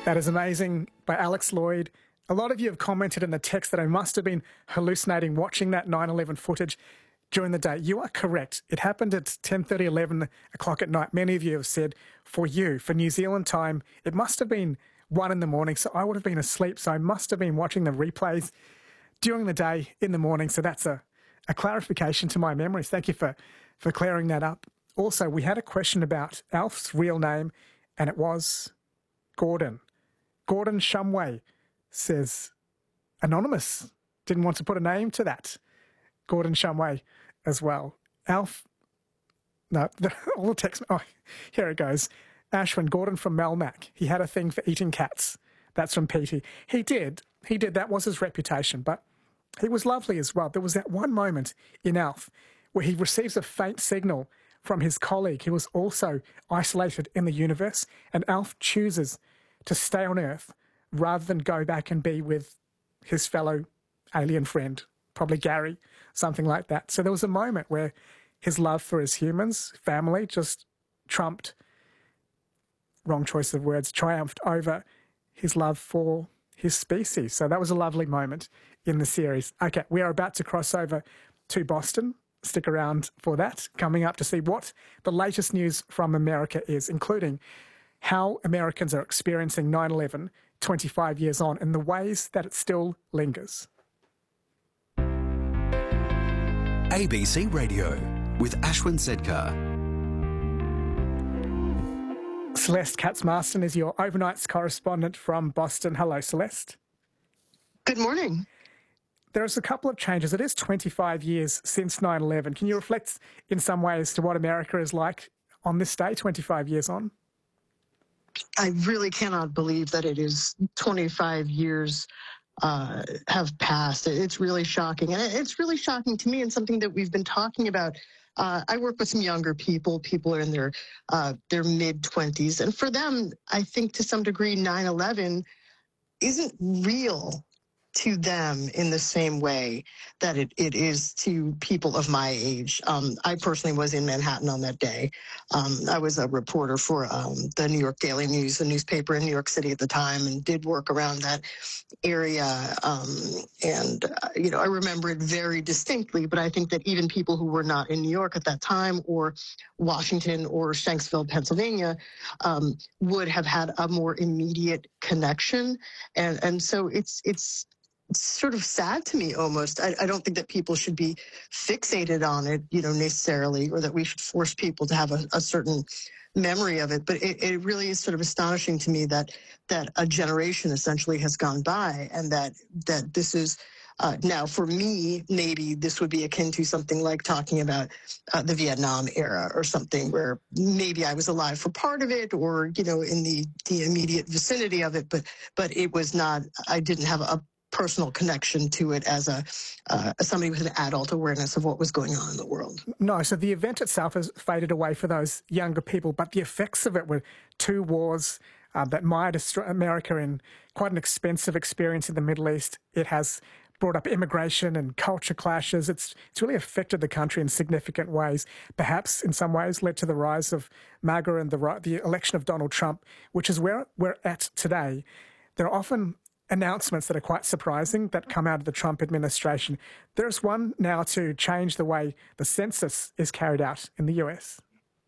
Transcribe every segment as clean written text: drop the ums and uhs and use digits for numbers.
That is amazing by Alex Lloyd. A lot of you have commented in the text that I must have been hallucinating watching that 9/11 footage during the day. You are correct. It happened at 10:30, 11 o'clock at night. Many of you have said for New Zealand time, it must have been 1 in the morning, so I would have been asleep, so I must have been watching the replays during the day in the morning. So that's a clarification to my memories. Thank you for clearing that up. Also, we had a question about Alf's real name, and it was Gordon. Gordon Shumway says, anonymous, didn't want to put a name to that. Gordon Shumway as well. Alf, no, all the text, oh, here it goes. Ashwin, Gordon from Melmac, he had a thing for eating cats. That's from Petey. He did, that was his reputation, but he was lovely as well. There was that one moment in Alf where he receives a faint signal from his colleague who was also isolated in the universe, and Alf chooses to stay on Earth rather than go back and be with his fellow alien friend, probably Gary, something like that. So there was a moment where his love for his humans, family, just trumped, wrong choice of words, triumphed over his love for his species. So that was a lovely moment in the series. Okay, we are about to cross over to Boston. Stick around for that. Coming up to see what the latest news from America is, including how Americans are experiencing 9/11 25 years on and the ways that it still lingers. ABC Radio with Ashwin Sedkar. Celeste Katz-Marston is your overnights correspondent from Boston. Hello, Celeste. Good morning. There's a couple of changes. It is 25 years since 9/11. Can you reflect in some ways to what America is like on this day, 25 years on? I really cannot believe that it is 25 years have passed. It's really shocking. And it's really shocking to me, and something that we've been talking about. I work with some younger people. People are in their mid-20s. And for them, I think to some degree, 9/11 isn't real to them in the same way that it is to people of my age. I personally was in Manhattan on that day. I was a reporter for the New York Daily News, a newspaper in New York City at the time, and did work around that area. I remember it very distinctly, but I think that even people who were not in New York at that time, or Washington or Shanksville, Pennsylvania, would have had a more immediate connection. And so it's sort of sad to me almost. I don't think that people should be fixated on it, necessarily, or that we should force people to have a certain memory of it. But it really is sort of astonishing to me that a generation essentially has gone by, and that this is now, for me, maybe this would be akin to something like talking about the Vietnam era or something, where maybe I was alive for part of it, or in the immediate vicinity of it, but it was not. I didn't have a personal connection to it as somebody with an adult awareness of what was going on in the world. No, so the event itself has faded away for those younger people, but the effects of it were two wars that mired America in quite an expensive experience in the Middle East. It has brought up immigration and culture clashes. It's really affected the country in significant ways. Perhaps in some ways led to the rise of MAGA and the election of Donald Trump, which is where we're at today. There are often announcements that are quite surprising that come out of the Trump administration. There's one now to change the way the census is carried out in the US.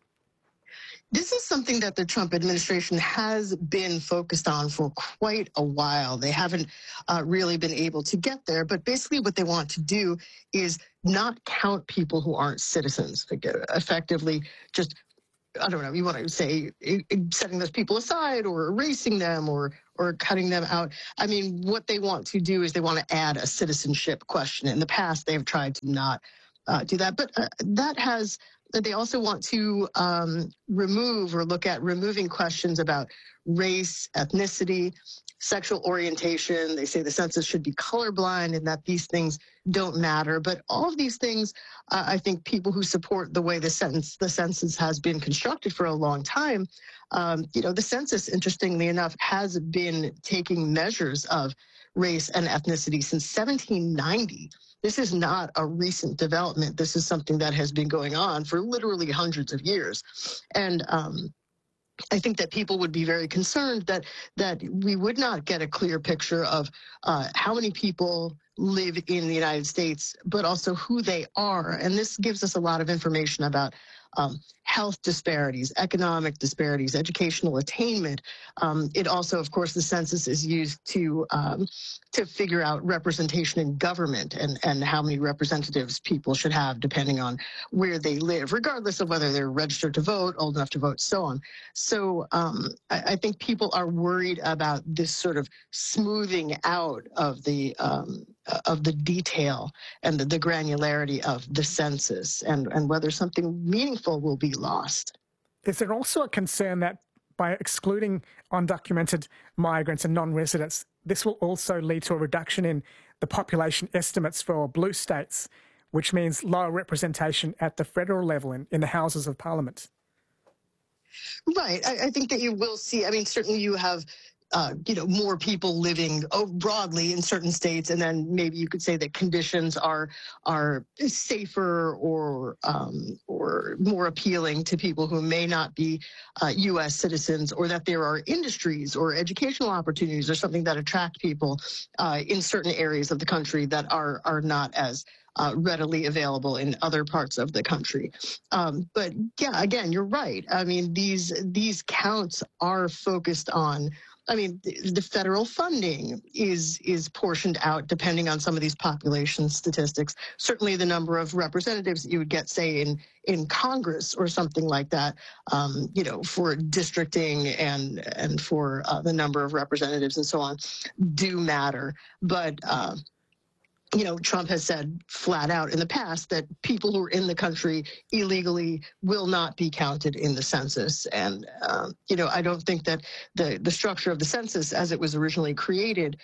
This is something that the Trump administration has been focused on for quite a while. They haven't really been able to get there, but basically what they want to do is not count people who aren't citizens, effectively just, I don't know, you want to say setting those people aside or erasing them or cutting them out. I mean, what they want to do is they want to add a citizenship question. In the past, they've tried to not do that. But they also want to remove or look at removing questions about race, ethnicity, sexual orientation. They say the census should be colorblind and that these things don't matter. But all of these things, I think people who support the way the census has been constructed for a long time, the census, interestingly enough, has been taking measures of race and ethnicity since 1790. This is not a recent development. This is something that has been going on for literally hundreds of years. And I think that people would be very concerned that we would not get a clear picture of how many people live in the United States, but also who they are. And this gives us a lot of information about health disparities, economic disparities, educational attainment. It also, of course, the census is used to figure out representation in government and how many representatives people should have depending on where they live, regardless of whether they're registered to vote, old enough to vote, so on. So I think people are worried about this sort of smoothing out of the detail and the granularity of the census and whether something meaningful will be lost. Is there also a concern that by excluding undocumented migrants and non-residents, this will also lead to a reduction in the population estimates for blue states, which means lower representation at the federal level in the Houses of Parliament? Right. I think that you will see, I mean, certainly you have more people living broadly in certain states, and then maybe you could say that conditions are safer or more appealing to people who may not be U.S. citizens, or that there are industries or educational opportunities or something that attract people in certain areas of the country that are not as readily available in other parts of the country. But yeah, again, you're right. I mean, these counts are focused on, I mean, the federal funding is portioned out depending on some of these population statistics. Certainly the number of representatives you would get, say, in Congress or something like that, for districting and for the number of representatives and so on do matter. But Trump has said flat out in the past that people who are in the country illegally will not be counted in the census. And, I don't think that the structure of the census as it was originally created,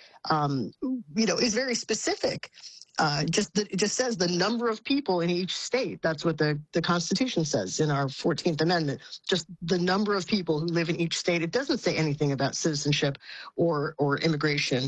is very specific. It just says the number of people in each state. That's what the Constitution says in our 14th Amendment, just the number of people who live in each state. It doesn't say anything about citizenship or immigration.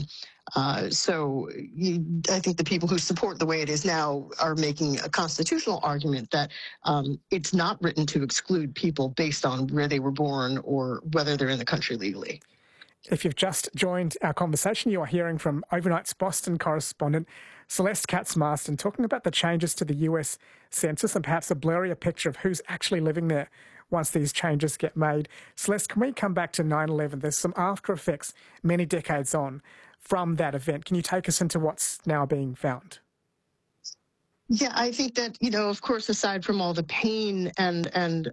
So I think the people who support the way it is now are making a constitutional argument that it's not written to exclude people based on where they were born or whether they're in the country legally. If you've just joined our conversation, you are hearing from Overnight's Boston correspondent Celeste Katz-Marston talking about the changes to the US Census and perhaps a blurrier picture of who's actually living there once these changes get made. Celeste, can we come back to 9/11? There's some after effects many decades on from that event. Can you take us into what's now being found? Yeah, I think that, of course, aside from all the pain and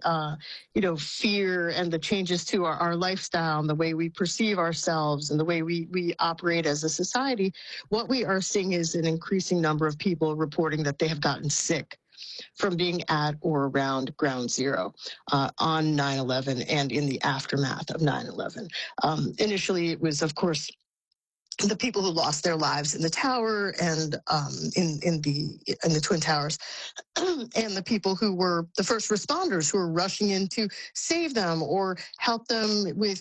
fear and the changes to our lifestyle and the way we perceive ourselves and the way we operate as a society, what we are seeing is an increasing number of people reporting that they have gotten sick from being at or around ground zero on 9/11 and in the aftermath of 9/11. Initially, it was, of course, the people who lost their lives in the tower and in the Twin Towers, and the people who were the first responders who were rushing in to save them or help them with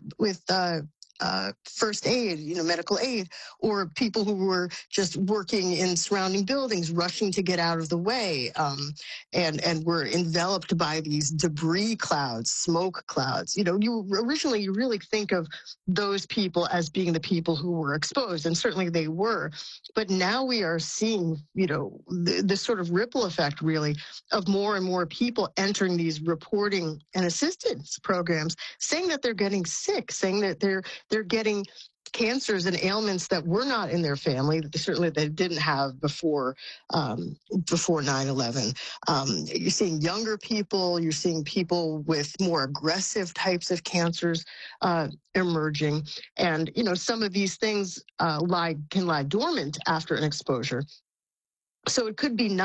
first aid, medical aid, or people who were just working in surrounding buildings, rushing to get out of the way, and were enveloped by these debris clouds, smoke clouds. You really think of those people as being the people who were exposed, and certainly they were. But now we are seeing, this sort of ripple effect, really, of more and more people entering these reporting and assistance programs, saying that they're getting sick, saying that they're getting cancers and ailments that were not in their family, certainly they didn't have before 9/11. You're seeing younger people, you're seeing people with more aggressive types of cancers emerging. And, some of these things can lie dormant after an exposure. So it could be